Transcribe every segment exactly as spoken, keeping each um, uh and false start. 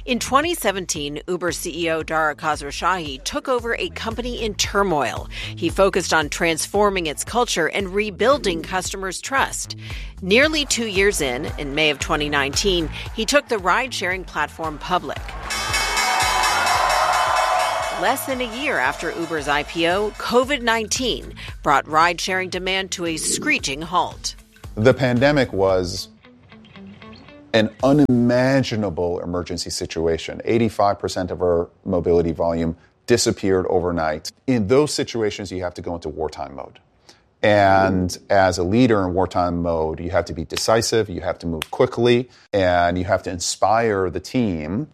In twenty seventeen, Uber C E O Dara Khosrowshahi took over a company in turmoil. He focused on transforming its culture and rebuilding customers' trust. Nearly two years in, in May of twenty nineteen, he took the ride-sharing platform public. Less than a year after Uber's I P O, covid nineteen brought ride-sharing demand to a screeching halt. The pandemic was an unimaginable emergency situation. eighty-five percent of our mobility volume disappeared overnight. In those situations, you have to go into wartime mode. And as a leader in wartime mode, you have to be decisive, you have to move quickly, and you have to inspire the team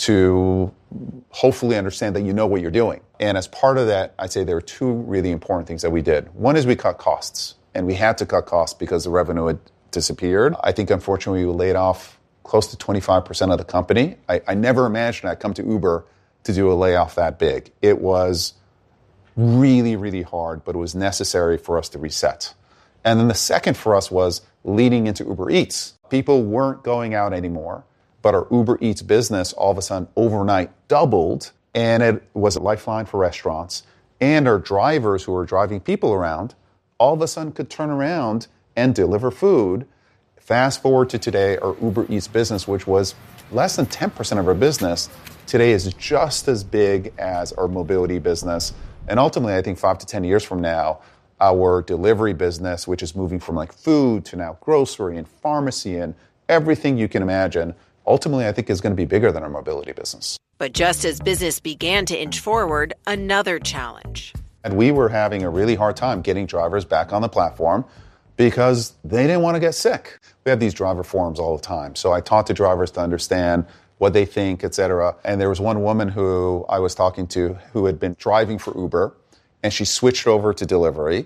to hopefully understand that you know what you're doing. And as part of that, I'd say there are two really important things that we did. One is we cut costs, and we had to cut costs because the revenue had disappeared. I think, unfortunately, we laid off close to twenty-five percent of the company. I, I never imagined I'd come to Uber to do a layoff that big. It was really, really hard, but it was necessary for us to reset. And then the second for us was leading into Uber Eats. People weren't going out anymore, but our Uber Eats business all of a sudden overnight doubled, and it was a lifeline for restaurants. And our drivers who were driving people around all of a sudden could turn around and deliver food. Fast forward to today, our Uber Eats business, which was less than ten percent of our business, today is just as big as our mobility business. And ultimately, I think five to ten years from now, our delivery business, which is moving from like food to now grocery and pharmacy and everything you can imagine, ultimately, I think is going to be bigger than our mobility business. But just as business began to inch forward, another challenge. And we were having a really hard time getting drivers back on the platform because they didn't want to get sick. We have these driver forums all the time. So I talked to drivers to understand what they think, et cetera. And there was one woman who I was talking to who had been driving for Uber, and she switched over to delivery.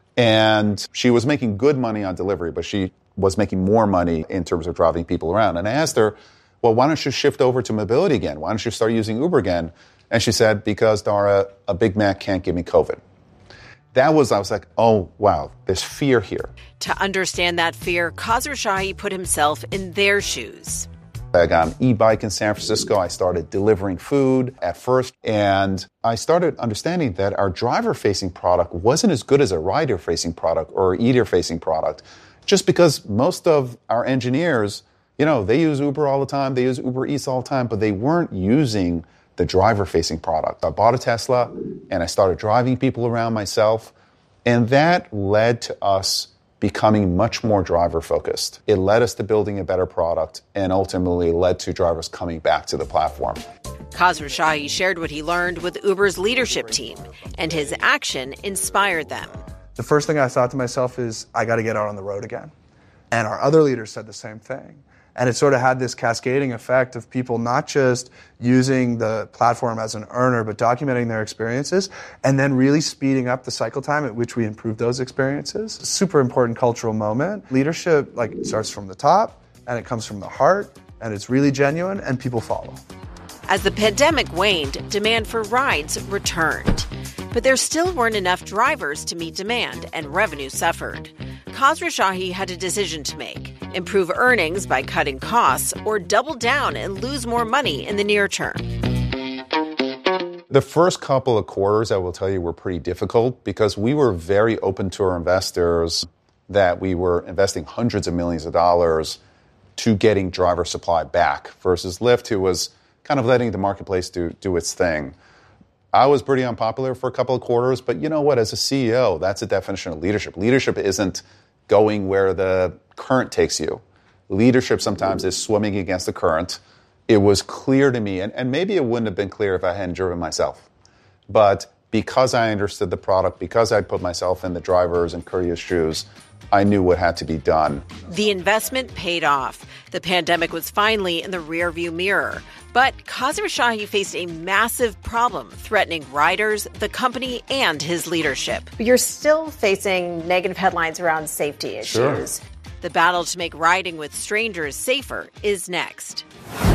And she was making good money on delivery, but she was making more money in terms of driving people around. And I asked her, well, why don't you shift over to mobility again? Why don't you start using Uber again? And she said, because, Dara, a Big Mac can't give me COVID. That was, I was like, oh, wow, there's fear here. To understand that fear, Khosrowshahi put himself in their shoes. I got an e-bike in San Francisco. I started delivering food at first, and I started understanding that our driver-facing product wasn't as good as a rider-facing product or eater-facing product, just because most of our engineers, you know, they use Uber all the time, they use Uber Eats all the time, but they weren't using the driver-facing product. I bought a Tesla, and I started driving people around myself, and that led to us becoming much more driver-focused. It led us to building a better product, and ultimately led to drivers coming back to the platform. Khosrowshahi shared what he learned with Uber's leadership team, and his action inspired them. The first thing I thought to myself is, I got to get out on the road again. And our other leaders said the same thing. And it sort of had this cascading effect of people not just using the platform as an earner, but documenting their experiences and then really speeding up the cycle time at which we improve those experiences. Super important cultural moment. Leadership like starts from the top, and it comes from the heart, and it's really genuine, and people follow. As the pandemic waned, demand for rides returned. But there still weren't enough drivers to meet demand, and revenue suffered. Khosrowshahi had a decision to make: improve earnings by cutting costs, or double down and lose more money in the near term. The first couple of quarters, I will tell you, were pretty difficult because we were very open to our investors that we were investing hundreds of millions of dollars to getting driver supply back versus Lyft, who was kind of letting the marketplace do, do its thing. I was pretty unpopular for a couple of quarters, but you know what? As a C E O, that's a definition of leadership. Leadership isn't going where the current takes you. Leadership sometimes is swimming against the current. It was clear to me, and, and maybe it wouldn't have been clear if I hadn't driven myself. But because I understood the product, because I put myself in the driver's and courier's shoes, I knew what had to be done. The investment paid off. The pandemic was finally in the rearview mirror. But Khosrowshahi faced a massive problem threatening riders, the company, and his leadership. You're still facing negative headlines around safety issues. Sure. The battle to make riding with strangers safer is next.